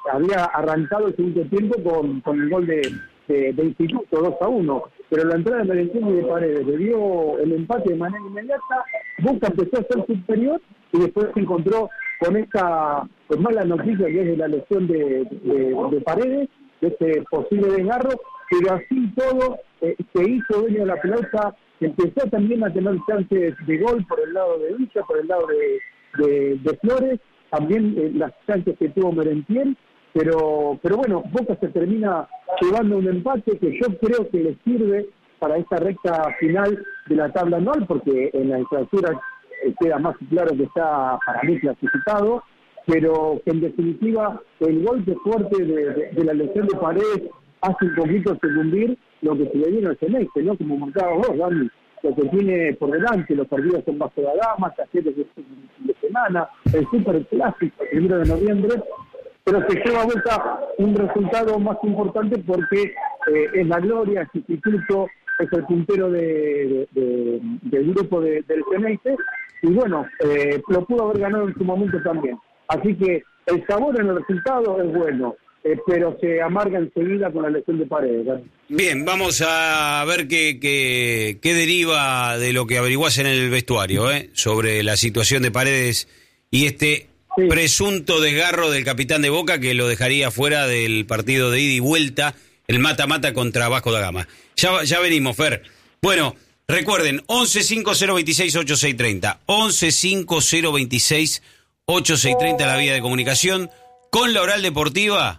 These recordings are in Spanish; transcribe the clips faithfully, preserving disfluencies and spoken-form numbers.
había arrancado el segundo tiempo con, con el gol de, de, de Instituto, dos a uno, pero la entrada de Merentiel y de Paredes le dio el empate de manera inmediata. Boca empezó a ser superior y después se encontró con esta pues, mala noticia que es de la lesión de, de, de Paredes, de este posible desgarro, pero así todo eh, se hizo dueño de la pelota, empezó también a tener chances de gol por el lado de Villa, por el lado de, de, de Flores, también eh, las chances que tuvo Merentiel, pero pero bueno, Boca se termina llevando un empate que yo creo que le sirve para esta recta final de la tabla anual, porque en la infraestructura eh, queda más claro que está para mí clasificado, pero que en definitiva el golpe fuerte de, de, de la lesión de Paredes hace un poquito secundir lo que se le viene al semestre, ¿no? Como marcabas vos, Dani, lo que tiene por delante, los partidos en Vasco da Gama, Talleres de, de semana, el Super Clásico, el primero de noviembre, pero se lleva a vuelta un resultado más importante porque eh, es la gloria, es instituto, es el puntero de, de, de, del grupo de, del semestre, y bueno, eh, lo pudo haber ganado en su momento también. Así que el sabor en el resultado es bueno, eh, pero se amarga enseguida con la lesión de Paredes, ¿verdad? Bien, vamos a ver qué, qué, qué deriva de lo que averiguás en el vestuario, ¿eh? Sobre la situación de Paredes y este sí. presunto desgarro del capitán de Boca que lo dejaría fuera del partido de ida y vuelta, el mata-mata contra Vasco da Gama. Ya, ya venimos, Fer. Bueno, recuerden, once cinco cero veintiséis ochenta y seis treinta, once cinco cero veintiséis ochenta y seis treinta la vía de comunicación. Con la Oral Deportiva,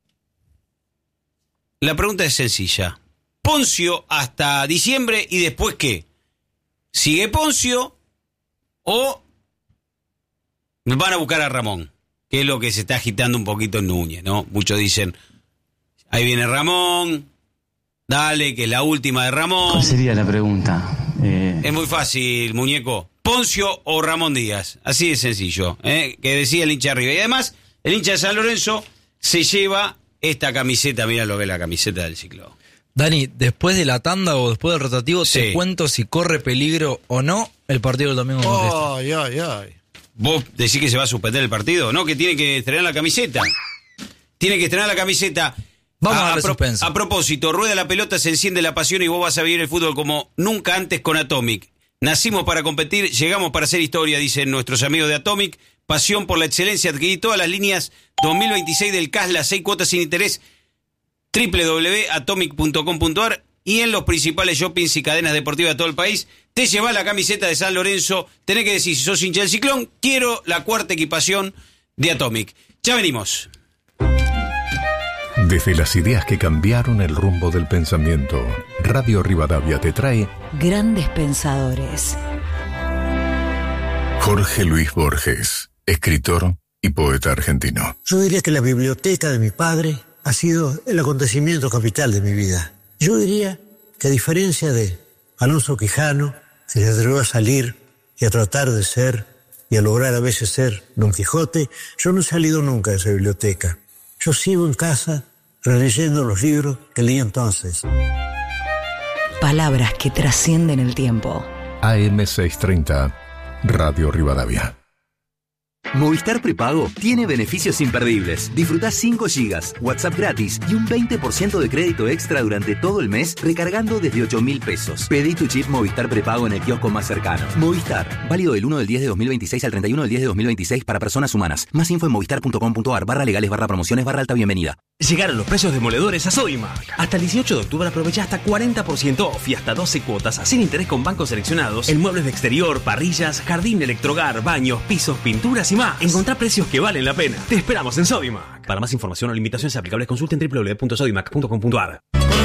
la pregunta es sencilla. Poncio hasta diciembre y después ¿qué? ¿Sigue Poncio o van a buscar a Ramón? Que es lo que se está agitando un poquito en Núñez, ¿no? Muchos dicen, ahí viene Ramón, dale, que es la última de Ramón. ¿Cuál sería la pregunta? Eh... Es muy fácil, muñeco. ¿Poncio o Ramón Díaz? Así de sencillo, ¿eh? Que decía el hincha arriba. Y además, el hincha de San Lorenzo se lleva esta camiseta, mira lo que es la camiseta del Ciclo. Dani, después de la tanda o después del rotativo, sí. te cuento si corre peligro o no el partido del domingo. Oh, ay, ay, ay. ¿Vos decís que se va a suspender el partido? No, que tiene que estrenar la camiseta. Tiene que estrenar la camiseta. Vamos a, a, a, pro, suspenso. a propósito, rueda la pelota, se enciende la pasión y vos vas a vivir el fútbol como nunca antes con Atomic. Nacimos para competir, llegamos para hacer historia, dicen nuestros amigos de Atomic. Pasión por la excelencia, adquirí todas las líneas dos mil veintiséis del C A S, las seis cuotas sin interés, doble u doble u doble u punto atomic punto com punto a r, y en los principales shoppings y cadenas deportivas de todo el país. Te llevas la camiseta de San Lorenzo, tenés que decir, si sos hincha del Ciclón, quiero la cuarta equipación de Atomic. Ya venimos. Desde las ideas que cambiaron el rumbo del pensamiento, Radio Rivadavia te trae Grandes Pensadores. Jorge Luis Borges, escritor y poeta argentino. Yo diría que la biblioteca de mi padre ha sido el acontecimiento capital de mi vida. Yo diría que a diferencia de Alonso Quijano, que se atrevió a salir y a tratar de ser y a lograr a veces ser Don Quijote, yo no he salido nunca de esa biblioteca. Yo sigo en casa releyendo los libros que leí entonces. Palabras que trascienden el tiempo. A M seiscientos treinta, Radio Rivadavia. Movistar Prepago tiene beneficios imperdibles. Disfrutá cinco gigas, WhatsApp gratis y un veinte por ciento de crédito extra durante todo el mes recargando desde ocho mil pesos. Pedí tu chip Movistar Prepago en el kiosco más cercano. Movistar, válido del uno del diez de dos mil veintiséis al treinta y uno del diez de dos mil veintiséis para personas humanas. Más info en movistar punto com punto a r barra legales barra promociones barra alta bienvenida. Llegaron los precios demoledores a Sodimac. Hasta el dieciocho de octubre aprovecha hasta cuarenta por ciento off y hasta doce cuotas sin interés con bancos seleccionados en muebles de exterior, parrillas, jardín, electrohogar, baños, pisos, pinturas y más. Encontrá precios que valen la pena. Te esperamos en Sodimac. Para más información o limitaciones aplicables consulten doble u doble u doble u punto sodimac punto com punto a r.